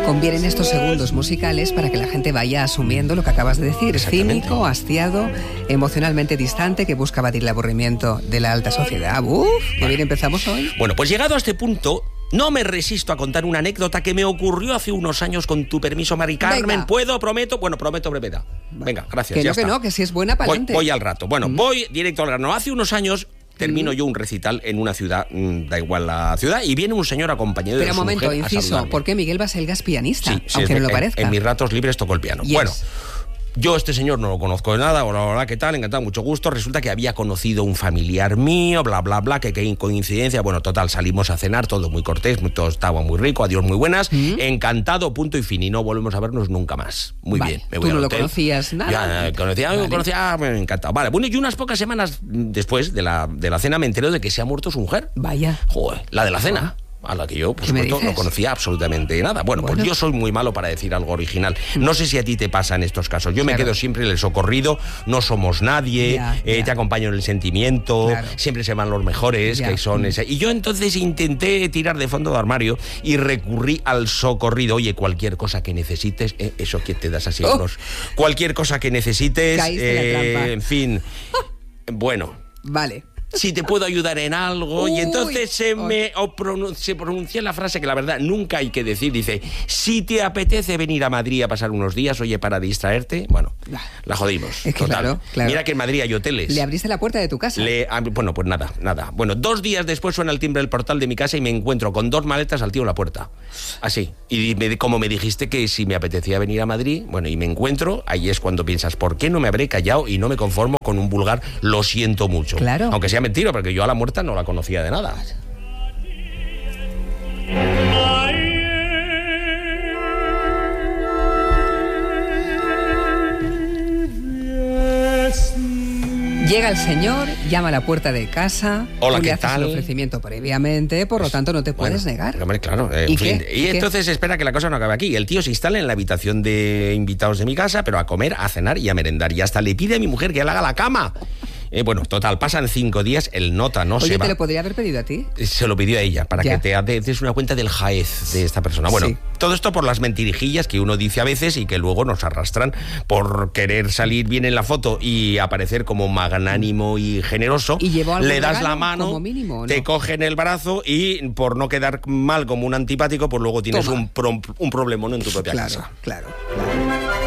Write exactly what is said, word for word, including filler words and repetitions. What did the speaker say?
Convienen estos segundos musicales para que la gente vaya asumiendo lo que acabas de decir. Cínico, hastiado, emocionalmente distante, que busca batir el aburrimiento de la alta sociedad. Uf, qué bien empezamos hoy. Bueno, pues llegado a este punto, no me resisto a contar una anécdota que me ocurrió hace unos años, con tu permiso, Mari Carmen. Venga. ¿Puedo? ¿Prometo? Bueno, prometo brevedad. Venga, gracias, Que ya no, que está. no, que si es buena, para Voy, adelante. voy al rato. Bueno, Mm. voy directo al grano. Hace unos años termino Mm. yo un recital en una ciudad, mmm, da igual la ciudad, y viene un señor acompañado de Pero su un momento, mujer a inciso, saludarme. ¿por qué Miguel Baselga es pianista? Sí, sí, aunque es- no lo en- parezca. En mis ratos libres toco el piano. Yes. Bueno, yo a este señor no lo conozco de nada. Hola, hola, ¿qué tal? Encantado, mucho gusto. Resulta que había conocido un familiar mío, bla, bla, bla, que qué coincidencia. Bueno, total, salimos a cenar, todo muy cortés, muy- todo estaba muy rico, adiós, muy buenas. ¿Mm? Encantado, punto y fin. Y no volvemos a vernos nunca más. Muy Vale, bien, me tú voy al no lo hotel. conocías nada. Ya, eh, conocía, Vale. conocía, me encantado. Vale, bueno, y unas pocas semanas después de la, de la cena me entero de que se ha muerto su mujer. Vaya. Joder, la de la cena. A la que yo, por ¿Qué me supuesto, dices? no conocía absolutamente nada. Bueno, Bueno. pues yo soy muy malo para decir algo original. No sé si a ti te pasa en estos casos. Yo me Claro. quedo siempre en el socorrido, no somos nadie, Ya, eh, ya. te acompaño en el sentimiento, Claro. siempre se van los mejores, Ya. que son Mm. ese. Y yo entonces intenté tirar de fondo de armario y recurrí al socorrido. Oye, cualquier cosa que necesites, eh, eso que te das así, Oh. unos- cualquier cosa que necesites, Caíste en la trampa. en fin. Bueno. Vale. Si te puedo ayudar en algo. Uy, y entonces se uy. me o pronun- se pronuncia la frase que la verdad nunca hay que decir. Dice, si te apetece venir a Madrid a pasar unos días, oye, para distraerte, bueno, Ah. la jodimos. Es que total. claro, claro. Mira que en Madrid hay hoteles. Le abriste la puerta de tu casa. Le- ah, bueno, pues nada, nada. Bueno, dos días después suena el timbre del portal de mi casa y me encuentro con dos maletas al tío en la puerta. Así. Y me- como me dijiste que si me apetecía venir a Madrid, bueno, y me encuentro, ahí es cuando piensas, ¿por qué no me habré callado y no me conformo con un vulgar lo siento mucho? Claro. Aunque sea mentira, porque yo a la muerta no la conocía de nada. Llega el señor, llama a la puerta de casa. Hola, tú le ¿qué haces tal? el ofrecimiento previamente, por lo tanto no te puedes Bueno, negar. hombre, claro, eh, ¿Y en fin. qué? Y ¿Y qué? entonces espera que la cosa no acabe aquí. El tío se instala en la habitación de invitados de mi casa, pero a comer, a cenar y a merendar. Y hasta le pide a mi mujer que le haga la cama. Eh, bueno, total, pasan cinco días, el nota no Oye, se ¿te va. lo podría haber pedido a ti? Se lo pidió a ella, para Ya. que te ha- des una cuenta del jaez de esta persona. Bueno, Sí. todo esto por las mentirijillas que uno dice a veces y que luego nos arrastran por querer salir bien en la foto y aparecer como magnánimo y generoso. ¿Y llevó algún Le das regalo, la mano, como mínimo, o no? te cogen el brazo y por no quedar mal como un antipático, pues luego tienes Toma. un, pro- un problemón en tu propia Claro, casa. claro, claro.